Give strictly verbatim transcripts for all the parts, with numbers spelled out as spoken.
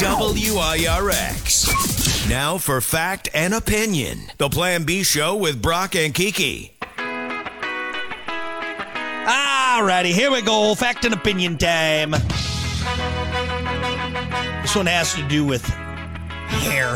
W I R X. Now for Fact and Opinion. The Plan B Show with Brock and Kiki. Alrighty, here we go. Fact and Opinion time. This one has to do with hair.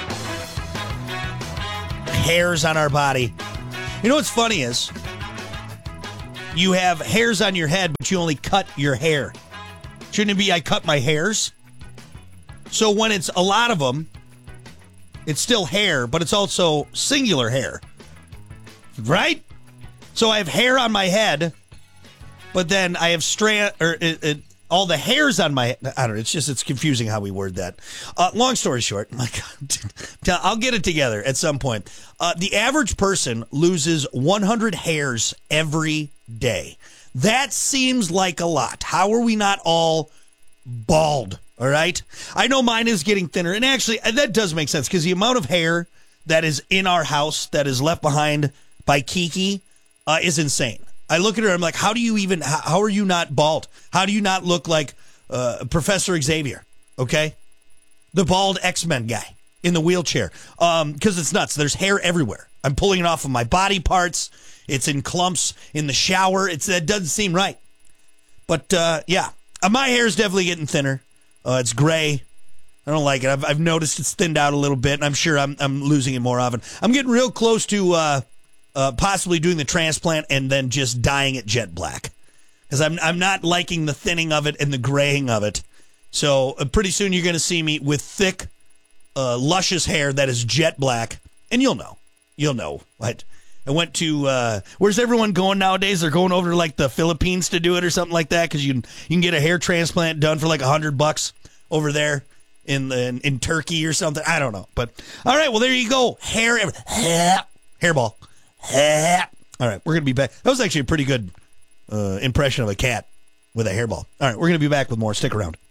Hairs on our body. You know what's funny is you have hairs on your head, but you only cut your hair. Shouldn't it be I cut my hairs? So when it's a lot of them, it's still hair, but it's also singular hair. Right? So I have hair on my head, but then I have strand or it, it, all the hairs on my I don't know. It's just it's confusing how we word that. Uh, long story short, my God, I'll get it together at some point. Uh, the average person loses one hundred hairs every day. That seems like a lot. How are we not all bald? All right. I know mine is getting thinner, and actually that does make sense because the amount of hair that is in our house that is left behind by Kiki uh, is insane. I look at her, I'm like, how do you even, how, how are you not bald? How do you not look like uh, Professor Xavier, okay? The bald X-Men guy in the wheelchair. Um, because it's nuts. There's hair everywhere. I'm pulling it off of my body parts. It's in clumps in the shower. It's It doesn't seem right. But, uh, yeah, uh, my hair is definitely getting thinner. Uh, it's gray. I don't like it. I've, I've noticed it's thinned out a little bit, and I'm sure I'm, I'm losing it more often. I'm getting real close to... Uh, Uh, possibly doing the transplant and then just dyeing it jet black because I'm I'm not liking the thinning of it and the graying of it. So uh, pretty soon you're going to see me with thick, uh, luscious hair that is jet black, and you'll know, you'll know. What I went to. Uh, where's everyone going nowadays? They're going over to like the Philippines to do it or something like that because you can, you can get a hair transplant done for like a hundred bucks over there in the in, in Turkey or something. I don't know, but all right. Well, there you go. Hair, hairball. All right, we're going to be back. That was actually a pretty good uh, impression of a cat with a hairball. All right, we're going to be back with more. Stick around.